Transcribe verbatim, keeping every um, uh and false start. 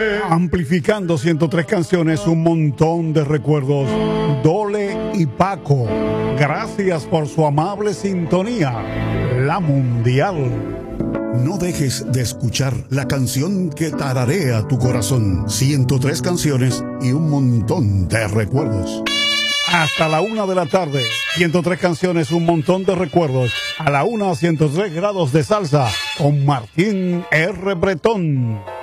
Amplificando ciento tres canciones, un montón de recuerdos. Dole y Paco, gracias por su amable sintonía. La Mundial. No dejes de escuchar la canción que tararea tu corazón. ciento tres canciones y un montón de recuerdos. Hasta la una de la tarde, ciento tres canciones, un montón de recuerdos. A la una, ciento tres grados de salsa con Martín R. Bretón.